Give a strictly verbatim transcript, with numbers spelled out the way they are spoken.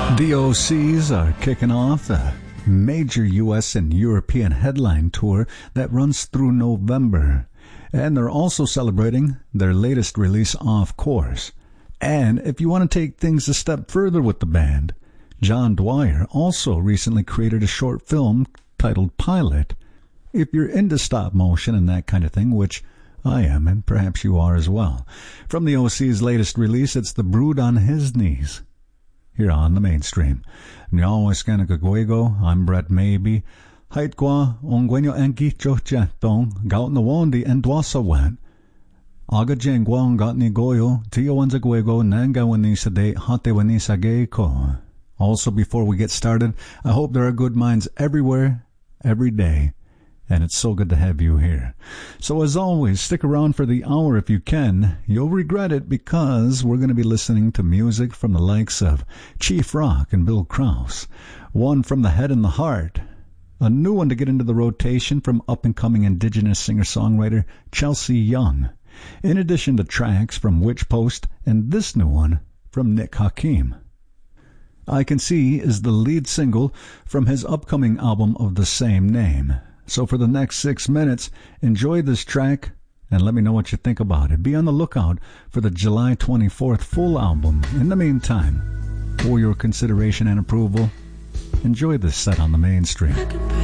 The O Cs are kicking off a major U S and European headline tour that runs through November. And they're also celebrating their latest release, Off Course. And if you want to take things a step further with the band, John Dwyer also recently created a short film titled Pilot. If you're into stop motion and that kind of thing, which I am, and perhaps you are as well. From the O C's latest release, it's The Brood on His Knees, here on the Mainstream. I'm Brett Maybe. Haitkwa ongwenyo enkicho chetong gaut na wondi and dwasawan. Aga jengwa gat ni goyo tiyo wanzagwego nanga wanisa de hate wanisa geiko. Also, before we get started, I hope there are good minds everywhere, every day, and it's so good to have you here. So as always, stick around for the hour if you can. You'll regret it because we're going to be listening to music from the likes of Chief Rock and Bill Krause, one from the Head and the Heart, a new one to get into the rotation from up-and-coming indigenous singer-songwriter Chelsea Young, in addition to tracks from Witch Post and this new one from Nick Hakim. I Can See is the lead single from his upcoming album of the same name. So for the next six minutes, enjoy this track and let me know what you think about it. Be on the lookout for the July twenty-fourth full album. In the meantime, for your consideration and approval, enjoy this set on the Mainstream.